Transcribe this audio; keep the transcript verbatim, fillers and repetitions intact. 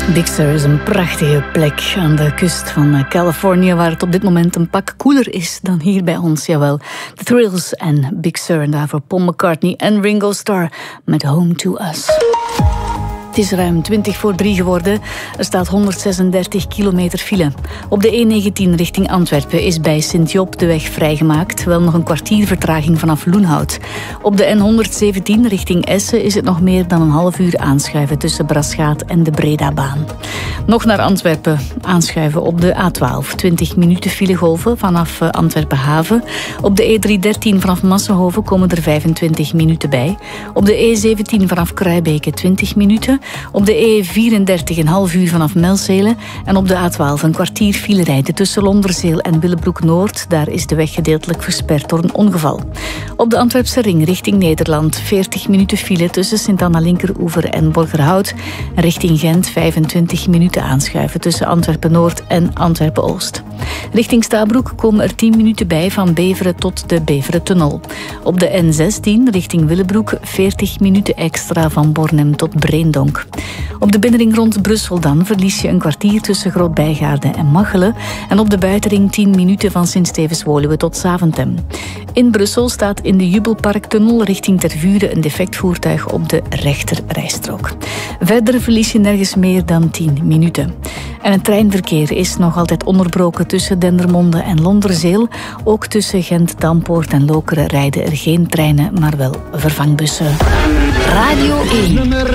Big Sur is een prachtige plek aan de kust van Californië, waar het op dit moment een pak koeler is dan hier bij ons. Jawel, The Thrills en Big Sur. En daarvoor Paul McCartney en Ringo Starr met Home to Us. Het is ruim twintig voor drie geworden. Er staat honderdzesendertig kilometer file. Op de E negentien richting Antwerpen is bij Sint-Job de weg vrijgemaakt. Wel nog een kwartier vertraging vanaf Loenhout. Op de N honderdzeventien richting Essen is het nog meer dan een half uur aanschuiven tussen Braschaat en de Bredabaan. Nog naar Antwerpen aanschuiven op de A twaalf. twintig minuten filegolven vanaf Antwerpen Haven. Op de E driehonderddertien vanaf Massenhoven komen er vijfentwintig minuten bij. Op de E zeventien vanaf Kruibeke twintig minuten. Op de E vierendertig een half uur vanaf Melzele. En op de A twaalf een kwartier file rijden tussen Londerzeel en Willebroek-Noord. Daar is de weg gedeeltelijk versperd door een ongeval. Op de Antwerpse ring richting Nederland veertig minuten file tussen Sint-Anna-Linkeroever en Borgerhout. En richting Gent vijfentwintig minuten aanschuiven tussen Antwerpen-Noord en Antwerpen-Oost. Richting Stabroek komen er tien minuten bij van Beveren tot de Beverentunnel. Op de N zestien richting Willebroek veertig minuten extra van Bornem tot Breendonk. Op de binnenring rond Brussel dan verlies je een kwartier tussen Groot-Bijgaarde en Machelen. En op de buitenring tien minuten van Sint-Stevens-Woluwe tot Zaventem. In Brussel staat in de Jubelparktunnel richting Tervuren een defect voertuig op de rechter rijstrook. Verder verlies je nergens meer dan tien minuten. En het treinverkeer is nog altijd onderbroken tussen Dendermonde en Londerzeel. Ook tussen Gent, Dampoort en Lokeren rijden er geen treinen, maar wel vervangbussen. Radio één.